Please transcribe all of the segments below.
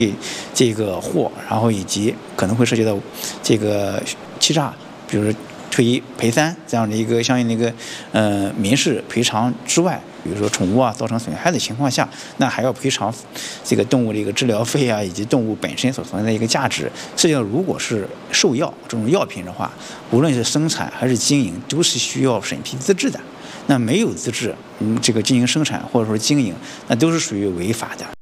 这个货，然后以及可能会涉及到这个欺诈，比如退一赔三这样的一个相应的一个民事赔偿之外，比如说宠物造成损害的情况下，那还要赔偿这个动物的一个治疗费以及动物本身所存在的一个价值。实际上，如果是兽药这种药品的话，无论是生产还是经营，都是需要审批资质的。那没有资质，这个进行生产或者说经营，那都是属于违法的。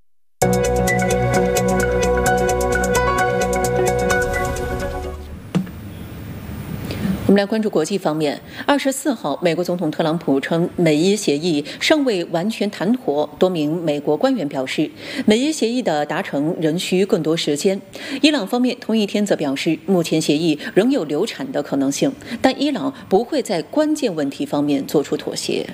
我们来关注国际方面。24号，美国总统特朗普称美伊协议尚未完全谈妥。多名美国官员表示，美伊协议的达成仍需更多时间。伊朗方面同一天则表示，目前协议仍有流产的可能性，但伊朗不会在关键问题方面做出妥协。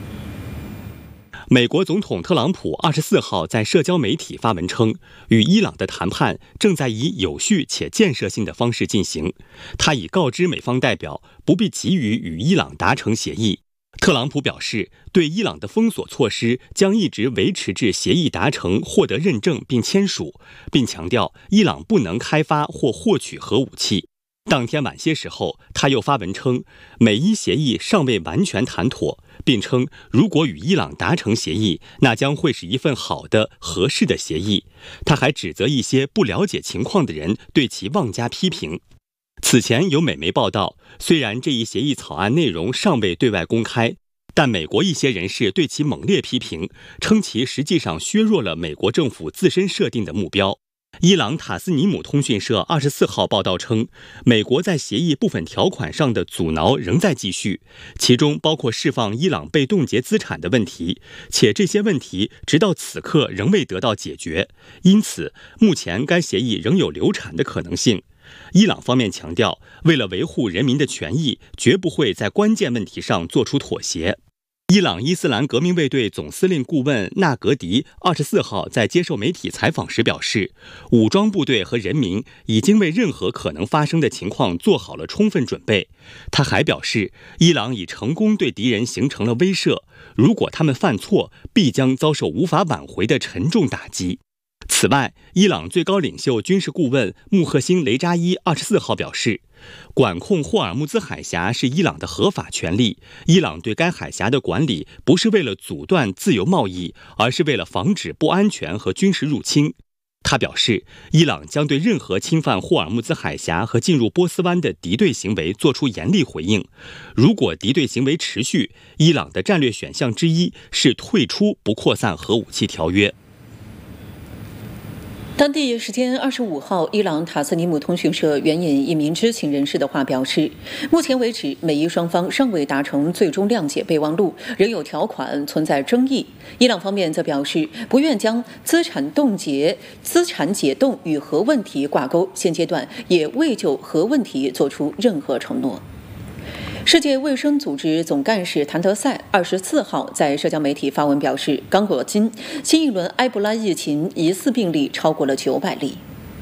美国总统特朗普24号在社交媒体发文称，与伊朗的谈判正在以有序且建设性的方式进行。他已告知美方代表不必急于与伊朗达成协议。特朗普表示，对伊朗的封锁措施将一直维持至协议达成、获得认证并签署，并强调伊朗不能开发或获取核武器。当天晚些时候，他又发文称，美伊协议尚未完全谈妥，并称如果与伊朗达成协议，那将会是一份好的、合适的协议。他还指责一些不了解情况的人对其妄加批评。此前有美媒报道，虽然这一协议草案内容尚未对外公开，但美国一些人士对其猛烈批评，称其实际上削弱了美国政府自身设定的目标。伊朗塔斯尼姆通讯社24号报道称，美国在协议部分条款上的阻挠仍在继续，其中包括释放伊朗被冻结资产的问题，且这些问题直到此刻仍未得到解决，因此目前该协议仍有流产的可能性。伊朗方面强调，为了维护人民的权益，绝不会在关键问题上做出妥协。伊朗伊斯兰革命卫队总司令顾问纳格迪24号在接受媒体采访时表示，武装部队和人民已经为任何可能发生的情况做好了充分准备。他还表示，伊朗已成功对敌人形成了威慑，如果他们犯错，必将遭受无法挽回的沉重打击。此外，伊朗最高领袖军事顾问穆赫辛雷扎伊24号表示，管控霍尔木兹海峡是伊朗的合法权利，伊朗对该海峡的管理不是为了阻断自由贸易，而是为了防止不安全和军事入侵。他表示，伊朗将对任何侵犯霍尔木兹海峡和进入波斯湾的敌对行为做出严厉回应。如果敌对行为持续，伊朗的战略选项之一是退出不扩散核武器条约。 当地时间25号，伊朗塔斯尼姆通讯社援引一名知情人士的话表示，目前为止，美伊双方尚未达成最终谅解备忘录，仍有条款存在争议。伊朗方面则表示，不愿将资产解冻与核问题挂钩，现阶段也未就核问题做出任何承诺。世界卫生组织总干事谭德赛24号在社交媒体发文表示，刚果金新一轮埃博拉疫情疑似病例超过了900例。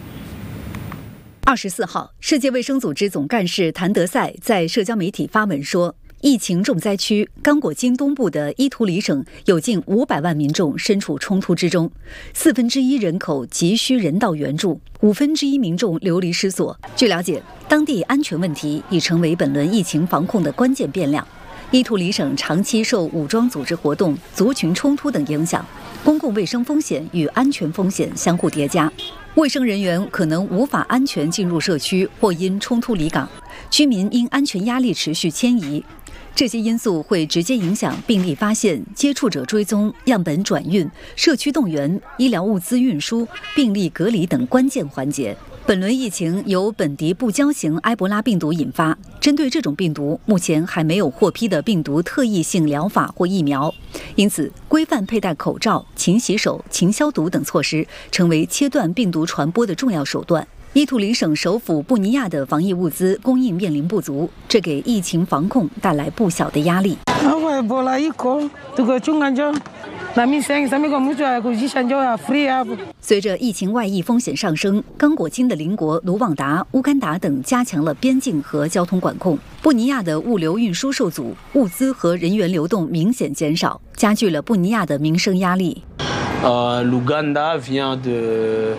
24号，世界卫生组织总干事谭德赛在社交媒体发文说，疫情重灾区刚果金东部的伊图里省有近500万民众身处冲突之中，1/4人口急需人道援助，1/5民众流离失所。据了解，当地安全问题已成为本轮疫情防控的关键变量。伊图里省长期受武装组织活动、族群冲突等影响，公共卫生风险与安全风险相互叠加，卫生人员可能无法安全进入社区或因冲突离岗，居民因安全压力持续迁移。这些因素会直接影响病例发现、接触者追踪、样本转运、社区动员、医疗物资运输、病例隔离等关键环节。本轮疫情由本地不交型埃博拉病毒引发，针对这种病毒，目前还没有获批的病毒特异性疗法或疫苗，因此规范佩戴口罩、勤洗手、勤消毒等措施成为切断病毒传播的重要手段。伊图里省首府布尼亚的防疫物资供应面临不足，这给疫情防控带来不小的压力。随着疫情外溢风险上升，刚果金的邻国卢旺达、乌干达等加强了边境和交通管控，布尼亚的物流运输受阻，物资和人员流动明显减少，加剧了布尼亚的民生压力。 L'Ouganda vient de